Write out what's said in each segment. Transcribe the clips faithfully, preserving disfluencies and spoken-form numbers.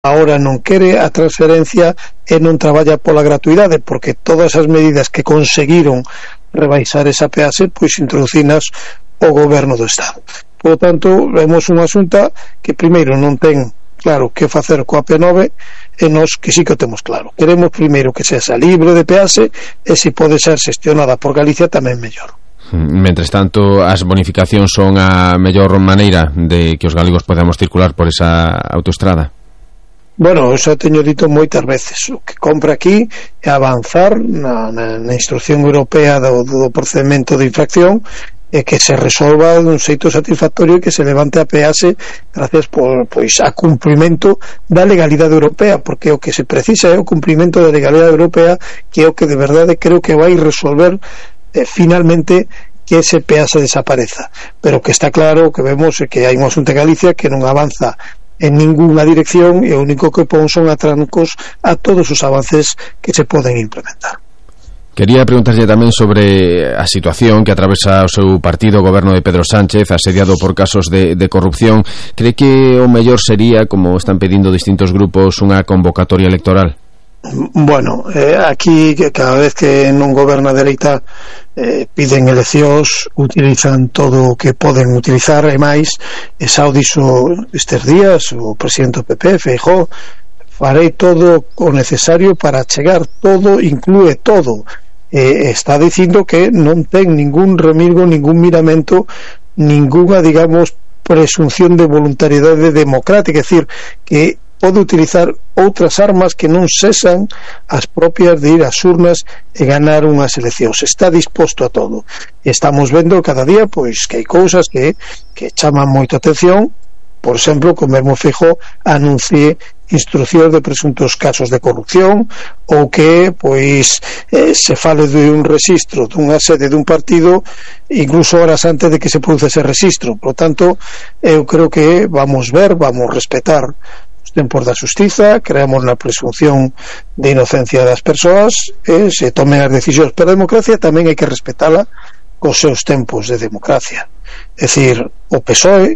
ahora non quere a transferencia e non traballa pola gratuidade, porque todas as medidas que conseguiron rebaixar esa peaxe, pois introducinas o goberno do Estado. Por lo tanto, vemos unha asunta que primeiro non ten claro que facer coa P nove, e nós que sí que o temos claro. Queremos primeiro que sexa libre de peaxe, e se pode ser xestionada por Galicia tamén mellor. Mentres tanto, as bonificacións son a mellor maneira de que os galegos podamos circular por esa autoestrada? Bueno, xa teño dito moitas veces, o que compra aquí é avanzar na, na, na instrucción europea do, do procedimento de infracción, e que se resolva dun xeito satisfactorio e que se levante a peaxe gracias por, pois, a cumprimento da legalidade europea, porque o que se precisa é o cumprimento da legalidade europea, que é o que de verdade creo que vai resolver eh, finalmente que ese peaxe desapareza. Pero que está claro, que vemos é que hai un asunto de Galicia que non avanza en ninguna dirección, e o único que pon son atrancos a todos os avances que se poden implementar. Quería preguntarlle tamén sobre a situación que atravesa o seu partido, o goberno de Pedro Sánchez, asediado por casos de, de corrupción. Cree que o mellor sería, como están pedindo distintos grupos, unha convocatoria electoral? Bueno, eh, aquí que cada vez que non goberna a dereita eh, piden eleccións, utilizan todo o que poden utilizar, e máis, e xa o dixo estes días o presidente do P P, Feijóo: farei todo o necesario para chegar, todo inclúe todo. Eh, está dicindo que non ten ningún remilgo, ningún miramento, ninguna, digamos, presunción de voluntariedade democrática, é dicir, que pode utilizar outras armas que non sexan as propias de ir ás urnas e ganar unhas eleccións. Está disposto a todo. E estamos vendo cada día pois que hai cousas que, que chaman moito atención. Por exemplo, como mesmo Feijóo anuncie instruccións de presuntos casos de corrupción, ou que pois eh, se fale de un registro dunha sede dun partido incluso horas antes de que se produce ese registro. Por lo tanto, eu creo que vamos ver, vamos respetar os tempos da xustiza, creamos na presunción de inocencia das persoas, e se tomen as decisións. Pero a democracia tamén hai que respetala cos seus tempos de democracia. É dicir, o P S O E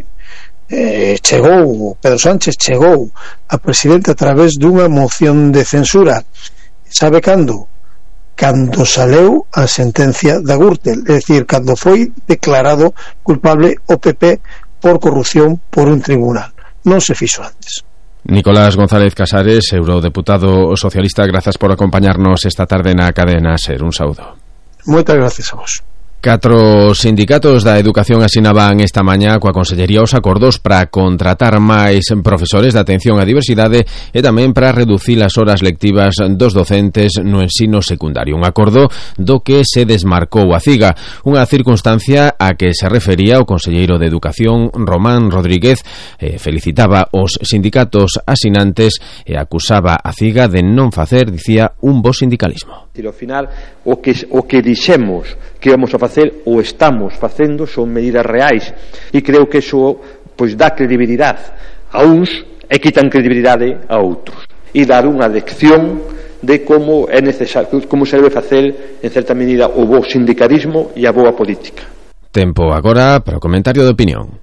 Eh, chegou, Pedro Sánchez chegou a presidente a través dunha moción de censura. Sabe cando? Cando saleu a sentencia da Gürtel, é dicir, cando foi declarado culpable o P P por corrupción por un tribunal. Non se fixo antes. Nicolás González Casares, eurodeputado socialista, grazas por acompañarnos esta tarde na cadena SER. Un saúdo. Moitas gracias a vos. Catro sindicatos da educación asinaban esta mañá coa Consellería os acordos para contratar máis profesores de atención á diversidade e tamén para reducir as horas lectivas dos docentes no ensino secundario. Un acordo do que se desmarcou a CIGA, unha circunstancia a que se refería o conselleiro de Educación, Román Rodríguez. Eh, felicitaba os sindicatos asinantes e acusaba a CIGA de non facer, dicía, un bo sindicalismo. Ao final, o que, o que dixemos que íbamos a facer o estamos facendo son medidas reais, e creo que iso pois dá credibilidade a uns e quitan credibilidade a outros, e dar unha lección de como é necesario, como se debe facer en certa medida o bo sindicalismo e a boa política. Tempo agora para o comentario de opinión.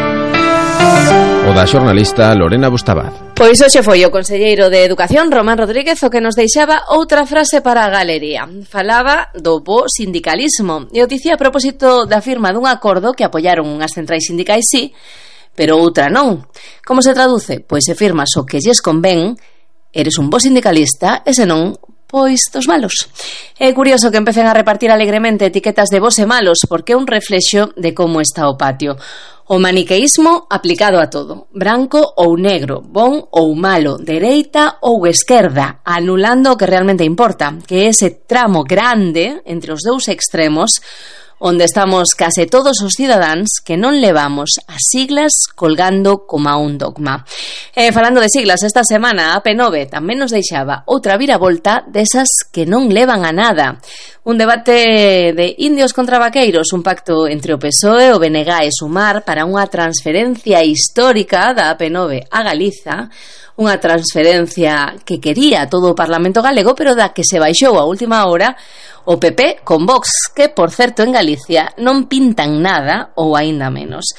O da xornalista Lorena Bustabaz. Pois hoxe foi o conselleiro de Educación, Román Rodríguez, o que nos deixaba outra frase para a galería. Falaba do bo sindicalismo e o dicía a propósito da firma dun acordo que apoiaron unhas centrais sindicais, sí, pero outra non. Como se traduce? Pois se firmas o que lles convén, eres un bo sindicalista, e se non, pois dos malos. É curioso que empecen a repartir alegremente etiquetas de bos e malos, porque é un reflexo de como está o patio. O maniqueísmo aplicado a todo, branco ou negro, bon ou malo, dereita ou esquerda, anulando o que realmente importa, que é ese tramo grande entre os dous extremos onde estamos case todos os cidadáns que non levamos as siglas colgando como a un dogma. E falando de siglas, esta semana a P nove tamén nos deixaba outra viravolta desas que non levan a nada. Un debate de indios contra vaqueiros, un pacto entre o P S O E, o B N G e Sumar para unha transferencia histórica da A P nove a Galiza, unha transferencia que quería todo o Parlamento galego, pero da que se baixou a última hora o P P con Vox, que, por certo, en Galicia non pintan nada ou aínda menos.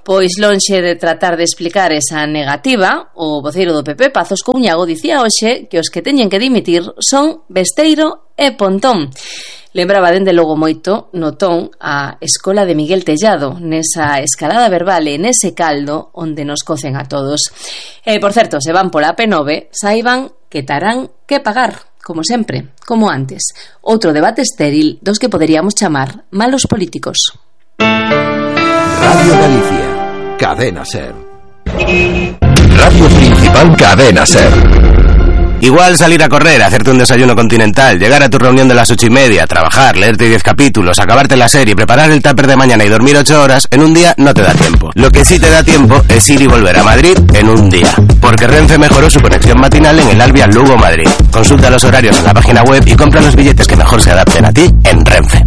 Pois lonxe de tratar de explicar esa negativa, o voceiro do P P, Pazos Couñago, dicía hoxe que os que teñen que dimitir son Besteiro e Pontón. Lembraba dende logo moito no ton a escola de Miguel Tellado, nesa escalada verbal e nese caldo onde nos cocen a todos. E, por certo, se van pola P nove, saiban que terán que pagar, como sempre, como antes. Outro debate estéril dos que poderíamos chamar malos políticos. Radio Galicia, Cadena Ser. Radio Principal, Cadena Ser. Igual salir a correr, hacerte un desayuno continental, llegar a tu reunión de las ocho y media, trabajar, leerte diez capítulos, acabarte la serie, preparar el tupper de mañana y dormir ocho horas, en un día no te da tiempo. Lo que sí te da tiempo es ir y volver a Madrid en un día. Porque Renfe mejoró su conexión matinal en el Alvia Lugo Madrid. Consulta los horarios en la página web y compra los billetes que mejor se adapten a ti en Renfe.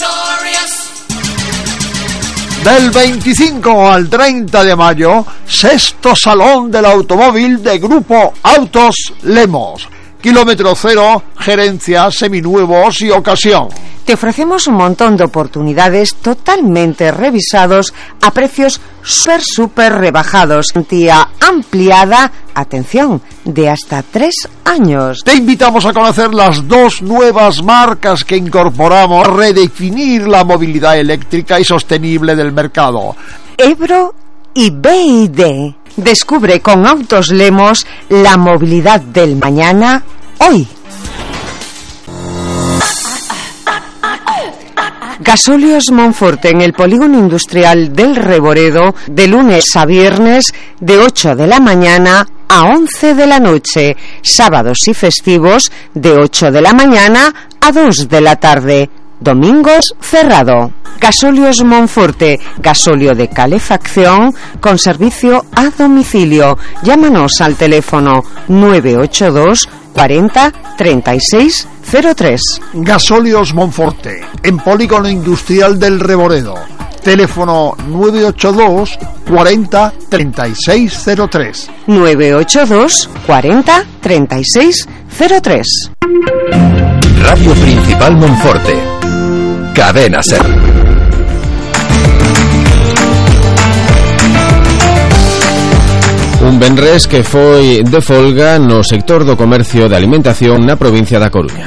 Del veinticinco al treinta de mayo, sexto Salón del Automóvil de Grupo Autos Lemos. Kilómetro cero, gerencia, seminuevos y ocasión. Te ofrecemos un montón de oportunidades totalmente revisados a precios súper, súper rebajados. Garantía ampliada, atención, de hasta tres años. Te invitamos a conocer las dos nuevas marcas que incorporamos a redefinir la movilidad eléctrica y sostenible del mercado. Ebro y B Y D. Descubre con Autos Lemos la movilidad del mañana hoy. Gasóleos Monforte en el polígono industrial del Reboredo, de lunes a viernes de ocho de la mañana a once de la noche, sábados y festivos de ocho de la mañana a dos de la tarde, domingos cerrado. Gasóleos Monforte, gasóleo de calefacción con servicio a domicilio. Llámanos al teléfono nueve ocho dos cuarenta treinta y seis cero tres. Gasóleos Monforte, en polígono industrial del Reboredo. Teléfono nueve ocho dos cuarenta treinta y seis cero tres. nueve ocho dos cuarenta treinta y seis cero tres. Radio Principal Monforte, Cadena Ser. Un venres que foi de folga no sector do comercio de alimentación na provincia da Coruña.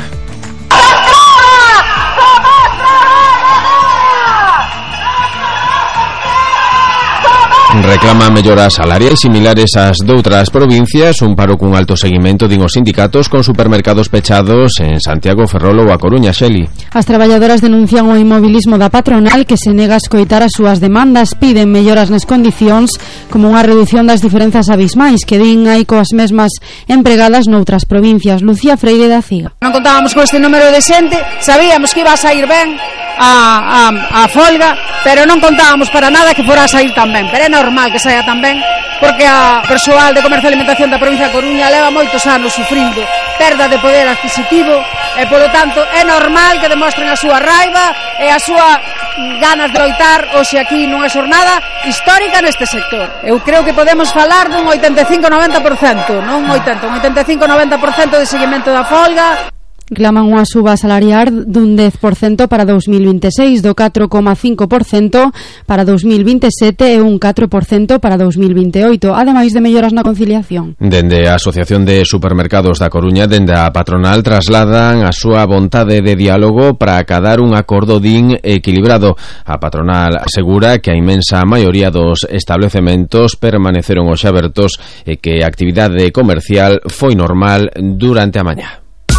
Reclama melloras salariais similares ás doutras provincias, un paro cun alto seguimento din os sindicatos con supermercados pechados en Santiago, Ferrol ou A Coruña. Xeli. As traballadoras denuncian o inmobilismo da patronal que se nega a escoitar as súas demandas, piden melloras nas condicións como unha reducción das diferenzas abismais que din hai coas mesmas empregadas noutras provincias. Lucía Freire da Ciga. Non contábamos con este número de xente, sabíamos que iba a sair ben a, a, a folga, pero non contábamos para nada que fora a sair tan ben, pero é normal que saia tan ben, porque a persoal de comercio e alimentación da provincia de Coruña leva moitos anos sufrindo perda de poder adquisitivo e, polo tanto, é normal que demostren a súa raiva e a súa ganas de loitar hoxe aquí nunha xornada histórica neste sector. Eu creo que podemos falar dun oitenta e cinco a noventa por cento, non oitenta, un oitenta e cinco a noventa por cento de seguimento da folga. Reclaman unha suba salarial dun dez por cento para dous mil vinte e seis, do catro coma cinco por cento para dous mil vinte e sete e un catro por cento para dous mil vinte e oito, ademais de melloras na conciliación. Dende a Asociación de Supermercados da Coruña, dende a patronal, trasladan a súa vontade de diálogo para acadar un acordo din equilibrado. A patronal asegura que a inmensa maioría dos establecementos permaneceron hoxe abertos e que a actividade comercial foi normal durante a mañá.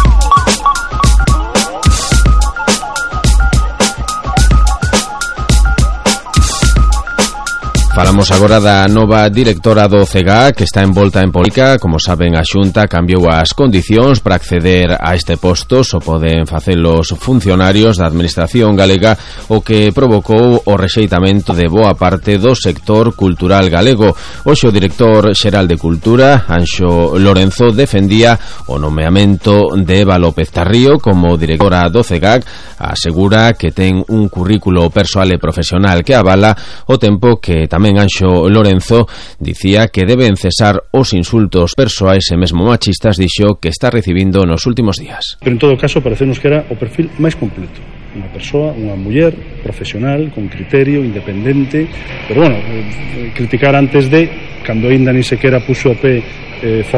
Falamos agora da nova directora do C E G A que está envolta en política. Como saben, a Xunta cambiou as condicións para acceder a este posto. Só poden facelo os funcionarios da Administración galega, o que provocou o rexeitamento de boa parte do sector cultural galego. Hoxe o director xeral de Cultura, Anxo Lorenzo, defendía o nomeamento de Eva López Tarrío como directora do C E G A. Asegura que ten un currículo persoal e profesional que avala, o tempo que tamén Anxo Lorenzo dicía que deben cesar os insultos persoais e mesmo machistas, dixo, que está recibindo nos últimos días. Pero en todo caso parecenos que era o perfil máis completo. unha persoa, unha muller profesional, con criterio, independente, pero bueno, eh, criticar antes de, cando ainda ni sequera puxo o pé eh,